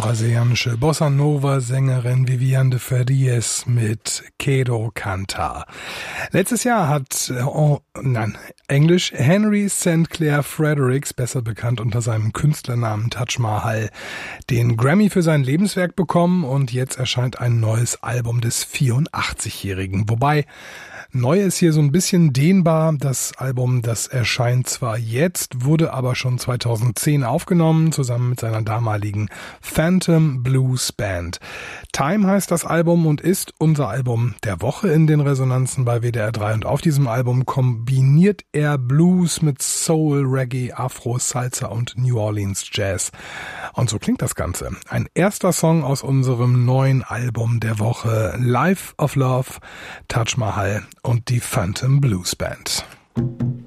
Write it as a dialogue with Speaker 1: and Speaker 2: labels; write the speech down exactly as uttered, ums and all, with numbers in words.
Speaker 1: brasilianische Bossa-Nova-Sängerin Viviane de Farias mit Quero Cantar. Letztes Jahr hat, oh, nein, Englisch, Henry Saint Clair Fredericks, besser bekannt unter seinem Künstlernamen Taj Mahal, den Grammy für sein Lebenswerk bekommen und jetzt erscheint ein neues Album des vierundachtzigjährigen. Wobei neu ist hier so ein bisschen dehnbar. Das Album, das erscheint zwar jetzt, wurde aber schon zweitausendzehn aufgenommen, zusammen mit seiner damaligen Phantom Blues Band. Time heißt das Album und ist unser Album der Woche in den Resonanzen bei W D R drei. Und auf diesem Album kombiniert er Blues mit Soul, Reggae, Afro, Salsa und New Orleans Jazz. Und so klingt das Ganze. Ein erster Song aus unserem neuen Album der Woche, Life of Love, Taj Mahal und die Phantom Blues Band.